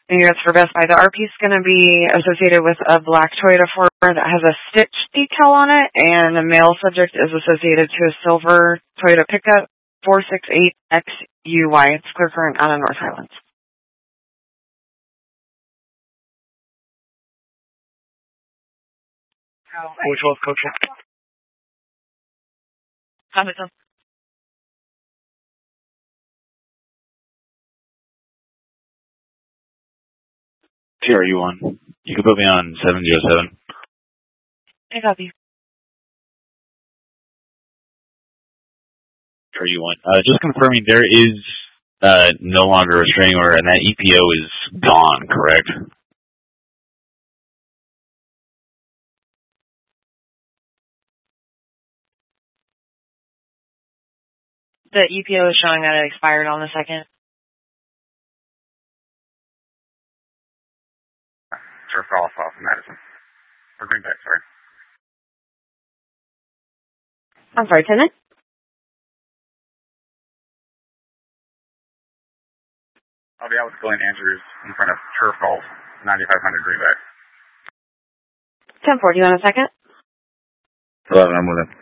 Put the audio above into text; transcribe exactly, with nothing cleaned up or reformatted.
units for Best Buy. The R P is going to be associated with a black Toyota four runner that has a stitch decal on it, and the male subject is associated to a silver Toyota pickup four six eight X U Y. It's clear current out of North Highlands. Which was Coach? Hamilton. T R U one. You can put me on seven zero seven. I copy. T R U one. Uh, just confirming, there is uh, no longer a restraining order, and that E P O is gone, correct? The E P O is showing that it expired on the second. Turf Golf off of Madison. Or Greenback, sorry. I'm sorry, tenant? I'll be out with Glenn Andrews in front of Turf Golf, ninety-five hundred Greenback. ten four, do you want a second? eleven, I'm with him.